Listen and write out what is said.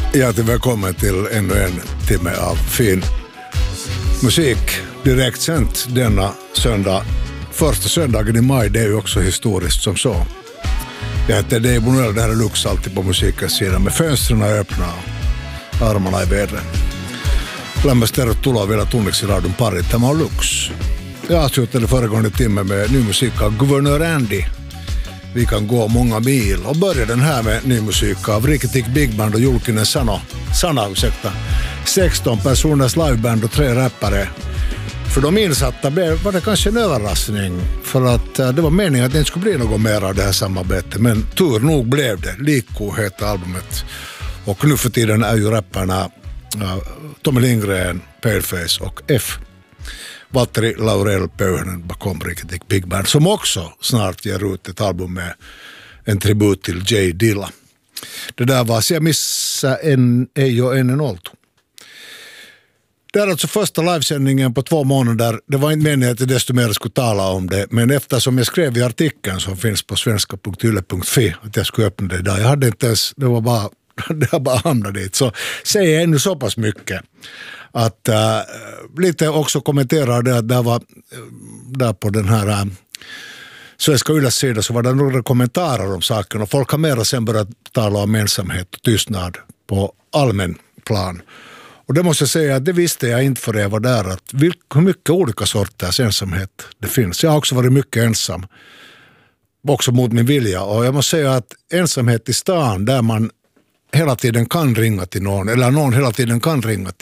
Hjärtligt välkommen till ännu en timme av fin musik. Direkt sänt denna söndag. Första söndagen i maj, det är ju också historiskt som så. Jag heter Dave Bonell, det här är Lux alltid på musikens sida. Med fönstren öppna och armarna i vädret. Lämmästä tuloa vielä tunniksi radion pari. Tämä on Lux. Jag avslutade föregående timme med ny musik av Guvernör Andy. Vi kan gå många mil och börja den här med ny musik av Rikketik Big Band och Julkinen Sana, 16 personers liveband och 3 rappare. För de insatta var det kanske en överraskning, för att det var meningen att det inte skulle bli något mer av det här samarbetet, men tur nog blev det. Likko heter albumet, och nu för tiden är ju rapparna Tommy Lindgren, Paleface och F. Valtteri Laurel Pöyhönen bakom Rikketik Big Band, som också snart ger ut ett album med en tribut till J. Dilla. Det där var Så jag missade Ei och en oltu. Det är alltså första livesändningen på 2 månader. Det var inte meningen att jag desto mer skulle tala om det, men eftersom jag skrev i artikeln som finns på svenska.yle.fi att jag skulle öppna det idag. Jag hade inte ens, det har bara hamnat dit. Så säger jag ännu så pass mycket att lite också kommenterar det att det var där på den här svenska Yles sida så var det några kommentarer om saken, och folk har mera sen börjat tala om ensamhet och tystnad på allmän plan. Och det måste jag säga att det visste jag inte för jag var där, att hur mycket olika sorters ensamhet det finns. Jag har också varit mycket ensam, också mot min vilja, och jag måste säga att ensamhet i stan där man hela tiden kan ringa till någon, eller någon hela tiden kan ringa till